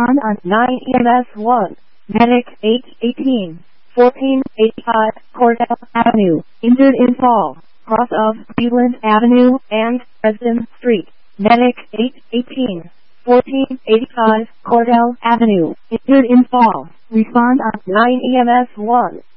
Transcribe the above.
Respond on 9 EMS 1. Medic 818. 1485 Cordell Avenue. Injured in fall. Cross of Cleveland Avenue and Dresden Street. Medic 818. 1485 Cordell Avenue. Injured in fall. Respond on 9 EMS 1.